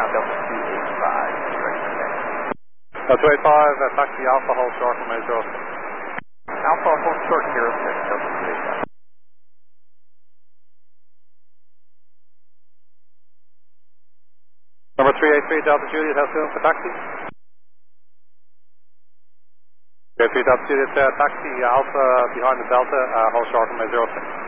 ground Delta 285, ready for taxi. 285, taxi Alpha, hold short from 806. Alpha, hold short 06, Delta 285. Number 383, Delta Juliet, has room for taxi. 383, Delta Juliet, taxi Alpha behind the Delta, hold short from 806.